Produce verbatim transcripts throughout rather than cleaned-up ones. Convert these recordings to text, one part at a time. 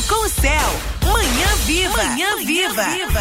com o céu. Manhã Viva. Manhã Viva.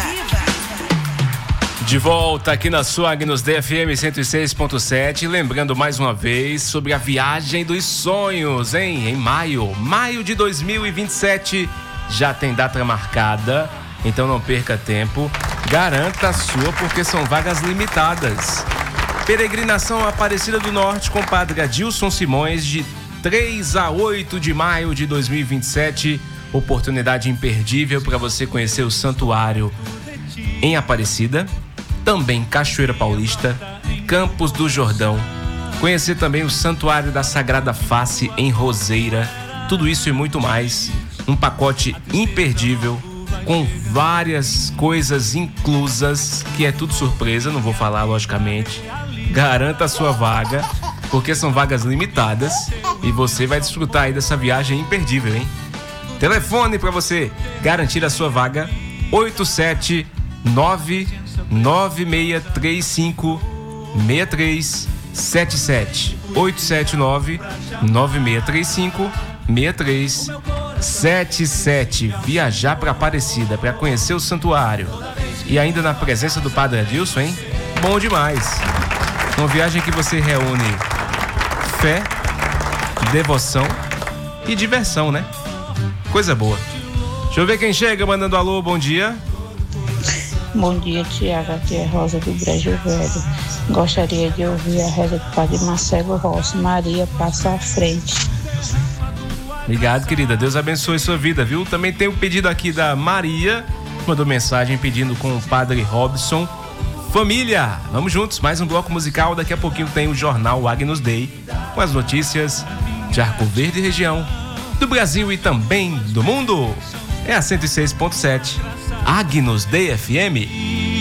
De volta aqui na sua Agnus D F M cento e seis ponto sete, lembrando mais uma vez sobre a viagem dos sonhos, hein? Em maio, maio de dois mil e vinte e sete, já tem data marcada, então não perca tempo, garanta a sua porque são vagas limitadas. Peregrinação à Aparecida do Norte com Padre Adilson Simões, de três a oito de maio de dois mil e vinte e sete, oportunidade imperdível para você conhecer o santuário em Aparecida, também Cachoeira Paulista, Campos do Jordão, conhecer também o Santuário da Sagrada Face em Roseira, tudo isso e muito mais, um pacote imperdível, com várias coisas inclusas, que é tudo surpresa, não vou falar logicamente. Garanta a sua vaga, porque são vagas limitadas e você vai desfrutar aí dessa viagem imperdível, hein? Telefone para você garantir a sua vaga, oito sete nove nove seis três cinco seis três sete sete, oito sete nove nove seis três cinco seis três sete sete. Viajar para Aparecida para conhecer o santuário e ainda na presença do Padre Adilson, hein? Bom demais. Uma viagem que você reúne fé, devoção e diversão, né? Coisa boa. Deixa eu ver quem chega mandando alô, bom dia. Bom dia, Tiago, aqui é Rosa do Brejo Velho. Gostaria de ouvir a reza do Padre Marcelo Rossi. Maria, passa à frente. Obrigado, querida. Deus abençoe sua vida, viu? Também tem um pedido aqui da Maria, mandou mensagem pedindo com o Padre Robson. Família, vamos juntos, mais um bloco musical. Daqui a pouquinho tem o Jornal Agnus Dei, com as notícias de Arco Verde e região, do Brasil e também do mundo. É a cento e seis ponto sete, Agnus D F M.